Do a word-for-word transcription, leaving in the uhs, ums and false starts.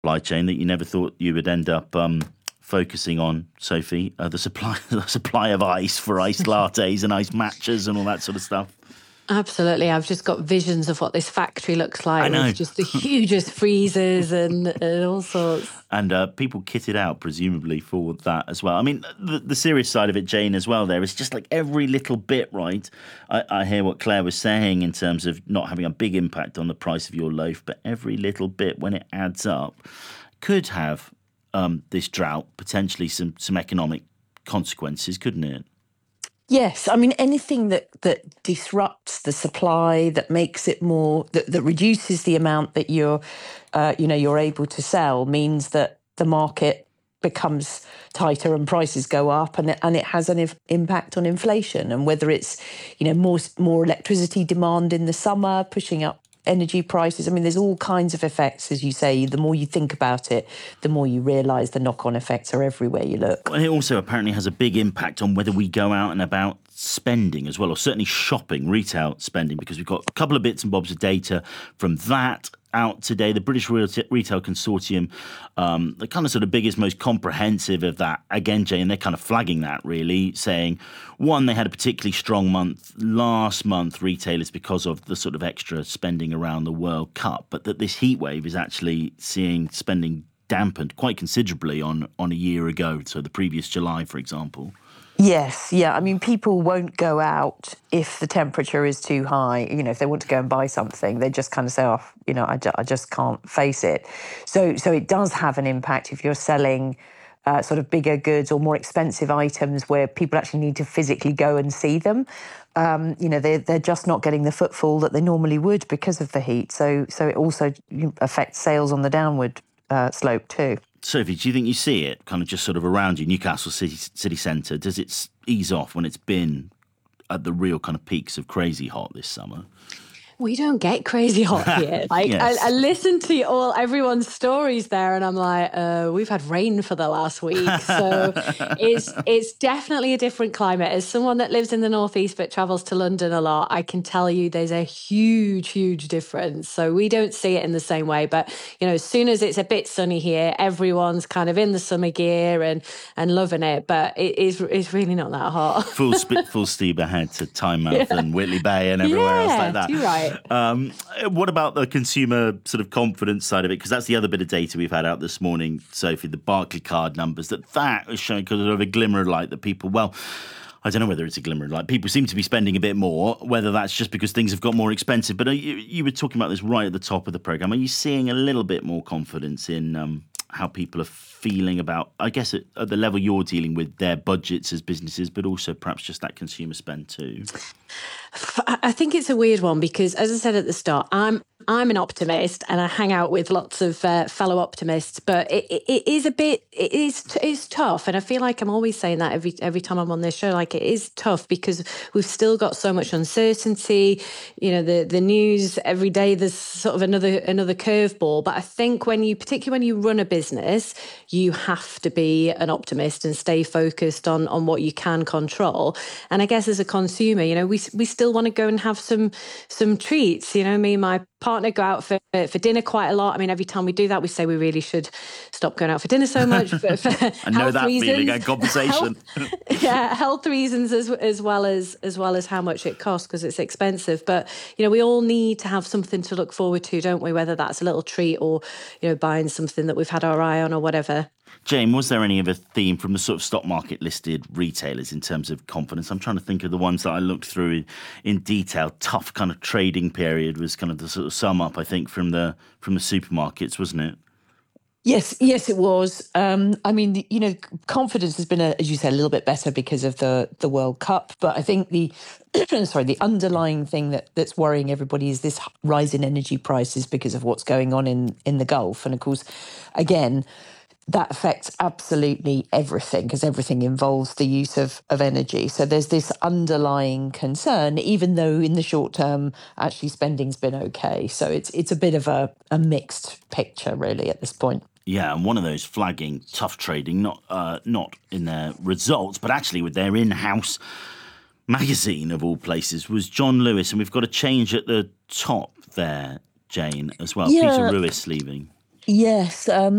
supply chain that you never thought you would end up um, focusing on, Sophie, uh, the supply the supply of ice for iced lattes and iced matchas and all that sort of stuff. Absolutely. I've just got visions of what this factory looks like. I know. With just the hugest freezers and, and all sorts. And uh, people kitted out, presumably, for that as well. I mean, the, the serious side of it, Jane, as well, there is just like every little bit, right? I, I hear what Claire was saying in terms of not having a big impact on the price of your loaf, but every little bit, when it adds up, could have um, this drought, potentially some, some economic consequences, couldn't it? Yes, I mean, anything that, that disrupts the supply, that makes it more, that, that reduces the amount that you're, uh, you know, you're able to sell, means that the market becomes tighter and prices go up, and it, and it has an if, impact on inflation. And whether it's, you know, more more electricity demand in the summer, pushing up energy prices. I mean, there's all kinds of effects, as you say. The more you think about it, the more you realise the knock-on effects are everywhere you look. Well, it also apparently has a big impact on whether we go out and about spending as well, or certainly shopping, retail spending, because we've got a couple of bits and bobs of data from that out today. The British Retail Consortium, um, the kind of sort of biggest, most comprehensive of that, again, Jay, and they're kind of flagging that, really, saying, one, they had a particularly strong month last month, retailers, because of the sort of extra spending around the World Cup, but that this heat wave is actually seeing spending dampened quite considerably on, on a year ago, so the previous July, for example. Yes, yeah. I mean, people won't go out if the temperature is too high. You know, if they want to go and buy something, they just kind of say, oh, you know, I, ju- I just can't face it. So so it does have an impact if you're selling uh, sort of bigger goods or more expensive items where people actually need to physically go and see them. Um, you know, they're, they're just not getting the footfall that they normally would because of the heat. So, so it also affects sales on the downward uh, slope too. Sophie, do you think you see it kind of just sort of around you, Newcastle City City Centre? Does it ease off when it's been at the real kind of peaks of crazy hot this summer? We don't get crazy hot here. Like Yes. I, I listen to all everyone's stories there, and I'm like, uh, we've had rain for the last week, so it's it's definitely a different climate. As someone that lives in the northeast but travels to London a lot, I can tell you there's a huge, huge difference. So we don't see it in the same way. But you know, as soon as it's a bit sunny here, everyone's kind of in the summer gear and and loving it. But it is it's really not that hot. Full sp- full steam ahead to Tynemouth yeah. and Whitley Bay and everywhere yeah, else like that. You're right. Um, what about the consumer sort of confidence side of it? Because that's the other bit of data we've had out this morning, Sophie, the Barclaycard numbers, that that is showing kind of a glimmer of light that people, well, I don't know whether it's a glimmer of light. People seem to be spending a bit more, whether that's just because things have got more expensive. But are you, you were talking about this right at the top of the programme. Are you seeing a little bit more confidence in um, how people are feeling about, I guess, at, at the level you're dealing with, their budgets as businesses, but also perhaps just that consumer spend too? I think it's a weird one because, as I said at the start, I'm I'm an optimist and I hang out with lots of uh, fellow optimists, but it, it, it is a bit, it is it is tough. And I feel like I'm always saying that every every time I'm on this show, like it is tough because we've still got so much uncertainty. You know, the, the news every day, there's sort of another another curveball. But I think when you, particularly when you run a business, you have to be an optimist and stay focused on, on what you can control. And I guess as a consumer, you know, we we still want to go and have some some treats. You know, me and my partner go out for, for dinner quite a lot. I mean, every time we do that, we say we really should stop going out for dinner so much. For, for I know health that reasons, feeling and conversation. Health, yeah, health reasons as as well as as well as how much it costs because it's expensive. But you know, we all need to have something to look forward to, don't we? Whether that's a little treat or you know, buying something that we've had our eye on or whatever. Jane, was there any other theme from the sort of stock market listed retailers in terms of confidence? I'm trying to think of the ones that I looked through in, in detail. Tough kind of trading period was kind of the sort of sum up, I think, from the from the supermarkets, wasn't it? Yes, yes, it was. Um, I mean, you know, confidence has been, a, as you said, a little bit better because of the, the World Cup. But I think the sorry, the underlying thing that, that's worrying everybody is this rise in energy prices because of what's going on in, in the Gulf. And of course, again, that affects absolutely everything because everything involves the use of, of energy. So there's this underlying concern, even though in the short term, actually spending's been okay. So it's it's a bit of a, a mixed picture, really, at this point. Yeah, and one of those flagging tough trading, not uh, not in their results, but actually with their in-house magazine of all places, was John Lewis. And we've got a change at the top there, Jane, as well. Yeah. Peter Lewis leaving. Yes, um,